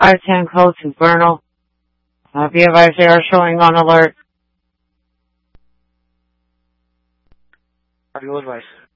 510 code to Bernal. Be advised they are showing on alert. Are you advised?